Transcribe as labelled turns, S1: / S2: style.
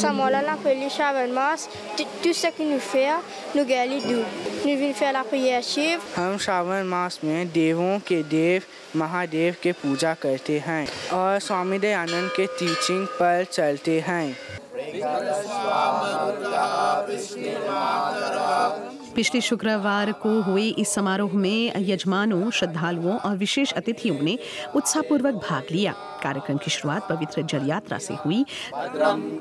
S1: Ça mola la peli Shaban Mas, tout ce que nous fait, nous gagnons tout. Nous venons faire la prière Shiv.
S2: हम श्रावण मास में देवों के देव महादेव के पूजा करते हैं और स्वामी दयानंद के टीचिंग पर चलते हैं।
S3: पिछले शुक्रवार को हुए इस समारोह में यजमानों, श्रद्धालुओं और विशेष अतिथियों ने उत्साहपूर्वक भाग लिया। कार्यक्रम की शुरुआत पवित्र जल यात्रा से हुई।